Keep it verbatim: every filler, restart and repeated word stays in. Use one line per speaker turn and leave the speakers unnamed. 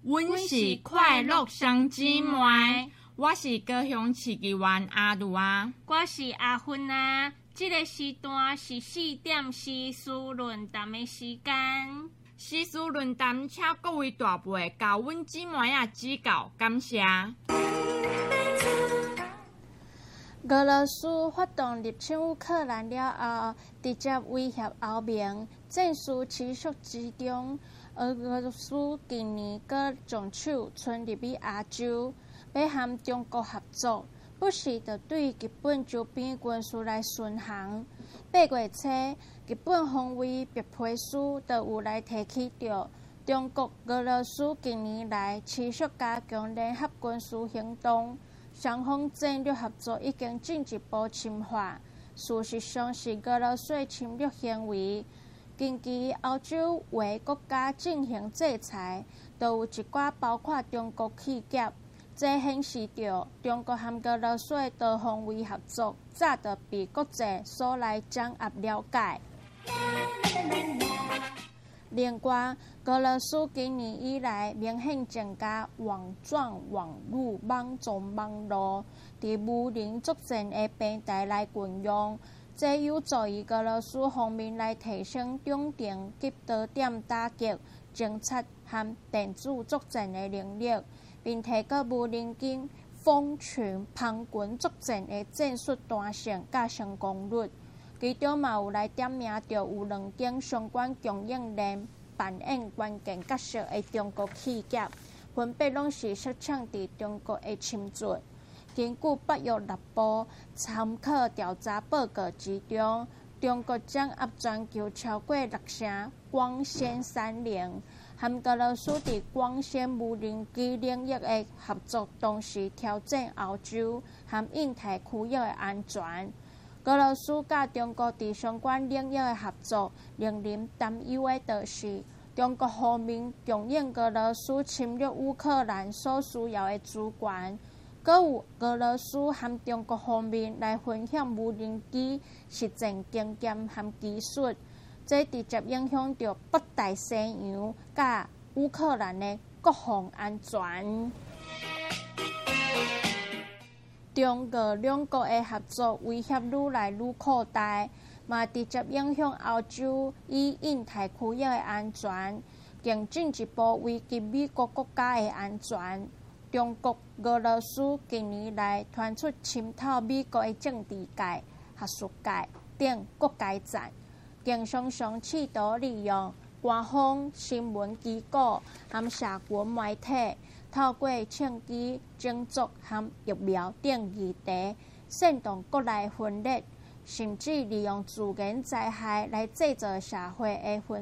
阮是快乐双姊妹，我是高雄市议员阿如啊，
我是阿芬啊。这个时段是四点时事论坛的时间。
时事论坛，请各位大辈教阮姊妹啊指教，感谢。
俄罗斯发动入侵乌克兰了后，直接威胁欧盟，战事持续之中。俄罗斯近年搁动手伸入去亚洲，要和中国合作，不时就对日本周边军事来巡航。八月初，日本防卫白皮书就有来提起着中国、俄罗斯近年来持续加强联合军事行动，双方战略合作已经进一步深化。事实上是俄罗斯的侵略行为。近期欧洲为国家进行制裁，都有一寡包括中国企业，这显示着中国和俄罗斯的多方位合作早就被国际所来掌握了解。另外，俄罗斯今年以来明显增加网状网络网中网络伫无人作战的平台来运用。这有助于俄罗斯方面来提升中程及多点打击、侦察和电子作战的能力，并提高无人机蜂群旁群作战的战术弹性甲成功率。其中嘛有来点名着有两间相关供应链扮演关键角色的中国企业，分别拢是设厂伫中国的深圳。根据北约六部参考调查报告之中，中国掌握全球超过六成光纤三零，和俄罗斯伫光纤无人机领域的合作，同时挑战欧洲和印太区域的安全。俄罗斯甲中国伫相关领域的合作，令人担忧的就是中国方面供应俄罗斯侵略乌克兰所需要的资源。阁有俄罗斯和中国方面来分享无人机实战经验和技术，这直接影响着北大西洋甲乌克兰的国防安全。中俄两国的合作威胁愈来愈扩大，嘛直接影响欧洲与印太区域的安全，更进一步危及美国国家的安全。中国、俄罗斯近年来传出侵透美国的政治界、学术界等各界战，更常常试图利用官方新闻机构和社群媒体，透过枪击、种族和疫苗等议题，煽动国内分裂，甚至利用自然灾害来制造社会的分